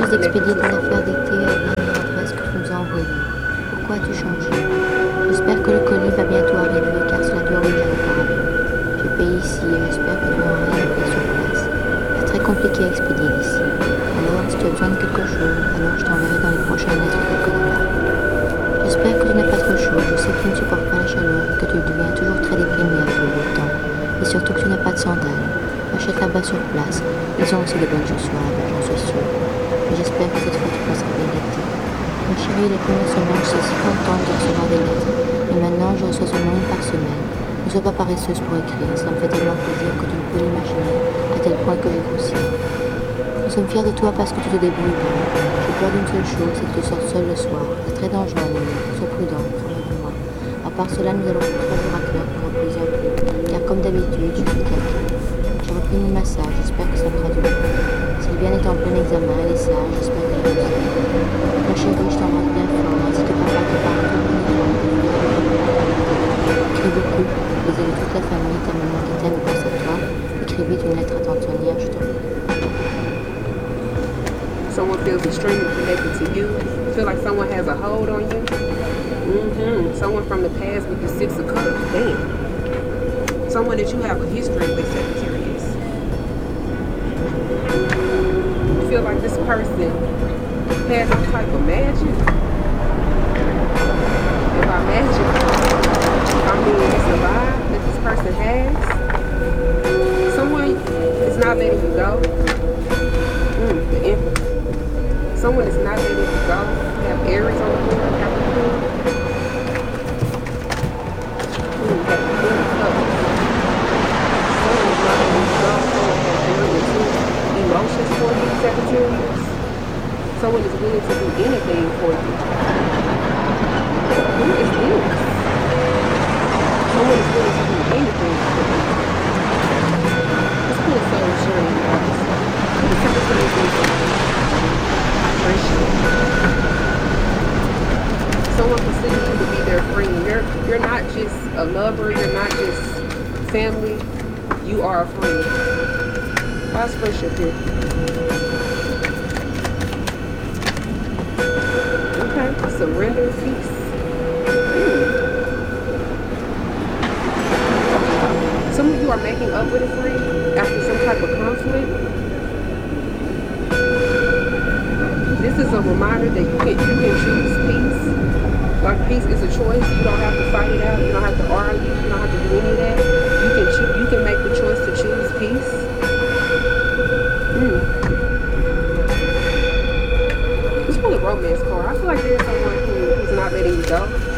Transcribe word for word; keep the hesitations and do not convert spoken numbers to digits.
juste connected d'expédier to ton someone. affaire d'été à la dernière adresse que tu nous as envoyée. Pourquoi as-tu changé? J'espère que le colis va bientôt arriver car cela dure déjà auparavant. J'ai payé ici et j'espère que tu n'auras rien à payer sur place. C'est très compliqué à expédier d'ici. Alors, si tu as besoin de quelque chose, alors je t'enverrai dans les prochaines lettres quelques dollars. J'espère que tu n'es pas trop chaud. Je sais que tu ne supportes pas la chaleur et que tu deviens toujours très déprimé avec le beau temps. Et surtout que tu n'as pas de sandales. Achète là-bas sur place. Ils ont aussi de bonnes chaussures là-bas, j'en suis sûre. Et j'espère que cette fois tu passeras bien l'été. Mon chéri, les premières semaines, je suis si contente de recevoir des lettres. Et maintenant, je reçois seulement une par semaine. Ne sois pas paresseuse pour écrire. Cela me fait tellement plaisir que tu ne peux l'imaginer, à tel point que je grossis. Nous sommes fiers de toi parce que tu te débrouilles bien. J'ai peur d'une seule chose, c'est que tu sortes seul le soir. C'est très dangereux, Amélie. Sois prudent, crois-moi. À part cela, nous allons faire trois jours à Clark pour reposer un peu. Car comme d'habitude, je suis claquée. J'ai repris mon massage, j'espère que ça fera du bien. Sylviane est en plein examen, elle est sage, j'espère qu'elle est aussi. Mon chéri, je t'embrasse bien fort, ainsi que papa qui parle tout le monde. Écris beaucoup, baiser de toute la famille, ta maman qui t'aime et pense à toi. Écris vite une lettre à tante Sonia, je t'en prie. Someone feels extremely connected to you. Feel like someone has a hold on you. Mm-hmm. Someone from the past with the Six of Cups. Damn. Someone that you have a history with, Sagittarius. You feel like this person has some type of magic. And by magic, I mean it's a vibe that this person has. Someone is not letting you go. Mm, the Emperor. Someone is not letting you go. You have Aries on the board, Capricorn. Mm, you have the Queen of Cups. Someone is not letting you go. Someone has very intense emotions for you, Sagittarius. Someone is willing to do anything for you. Who is this? Someone is willing to do anything for you. Let's put a soul sharing guys. What is Sagittarius doing for you? Friendship. Someone considers you to be their friend. You're you're not just a lover, you're not just family, you are a friend. How's friendship here? Okay, surrender, peace. Mm. Some of you are making up with a friend after some type of conflict. This is a reminder that you can you can choose peace. Like peace is a choice. You don't have to fight it out. You don't have to argue. You don't have to do any of that. You can choose. You can make the choice to choose peace. Mm. Let's pull a romance card. I feel like there's someone who, who's not letting you go.